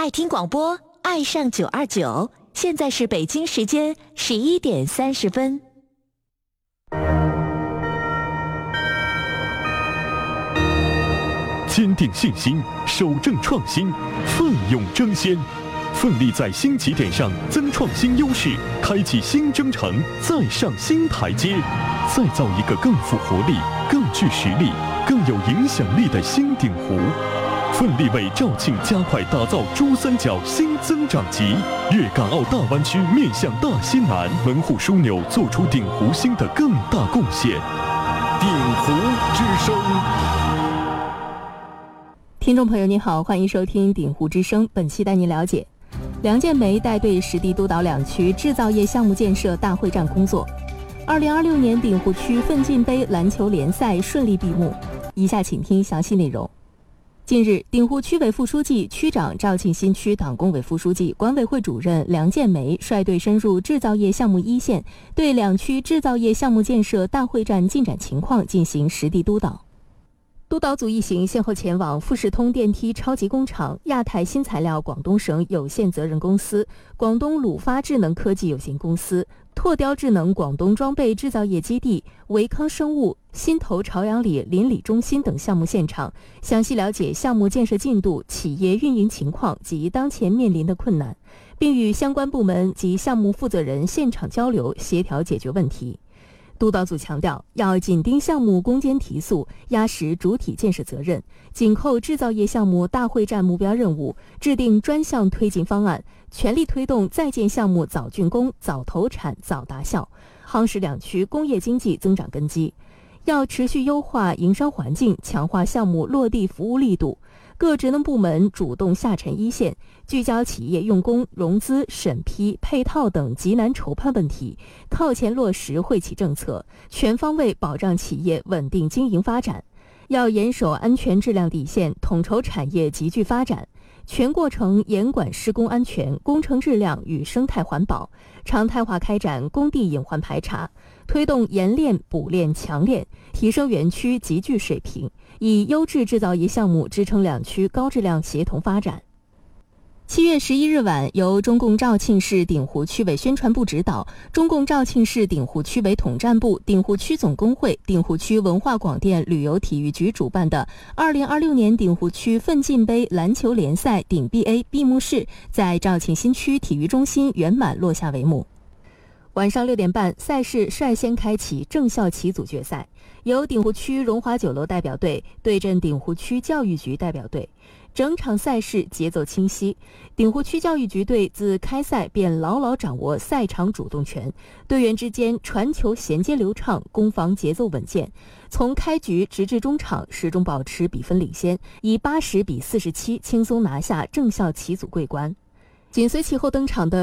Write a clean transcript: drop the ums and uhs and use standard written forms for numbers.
爱听广播，爱上929。现在是北京时间11点30分。 坚定信心，守正创新，奋勇争先，奋力在新起点上增创新优势，开启新征程，再上新台阶，再造一个更富活力、更具实力、更有影响力的新鼎湖。奋力为肇庆加快打造珠三角新增长极，粤港澳大湾区面向大西南，门户枢纽做出鼎湖新的更大贡献。鼎湖之声。 听众朋友您好，欢迎收听鼎湖之声，本期带您了解梁建梅带队实地督导两区制造业项目建设大会战工作。2026年鼎湖区奋进杯篮球联赛顺利闭幕，以下请听详细内容。近日，鼎湖区委副书记、区长、肇庆新区党工委副书记、管委会主任梁建梅率队深入制造业项目一线，对两区制造业项目建设大会战进展情况进行实地督导。督导组一行先后前往富士通电梯超级工厂、亚太新材料广东省有限责任公司、广东鲁发智能科技有限公司、拓雕智能广东装备制造业基地、维康生物、新投朝阳里邻里中心等项目现场，详细了解项目建设进度、企业运营情况及当前面临的困难，并与相关部门及项目负责人现场交流协调解决问题。督导组强调，要紧盯项目攻坚提速，压实主体建设责任，紧扣制造业项目大会战目标任务，制定专项推进方案，全力推动在建项目早竣工、早投产、早达效，夯实两区工业经济增长根基。要持续优化营商环境，强化项目落地服务力度。各职能部门主动下沉一线，聚焦企业用工、融资、审批、配套等急难筹判问题，靠前落实惠企政策，全方位保障企业稳定经营发展。要严守安全质量底线，统筹产业集聚发展，全过程严管施工安全、工程质量与生态环保，常态化开展工地隐患排查，推动研炼、补炼、强炼，提升园区集聚水平，以优质制造业项目支撑两区高质量协同发展。7月11日晚，由中共肇庆市鼎湖区委宣传部指导，中共肇庆市鼎湖区委统战部、鼎湖区总工会、鼎湖区文化广电旅游体育局主办的2026年鼎湖区奋进杯篮球联赛鼎 BA 闭幕式在肇庆新区体育中心圆满落下帷幕。晚上6点半，赛事率先开启正校旗组决赛，由鼎湖区荣华酒楼代表队对阵鼎湖区教育局代表队。整场赛事节奏清晰，鼎湖区教育局队自开赛便牢牢掌握赛场主动权，队员之间传球衔接流畅，攻防节奏稳健，从开局直至中场始终保持比分领先，以80-47轻松拿下正校旗组桂冠。紧随其后登场的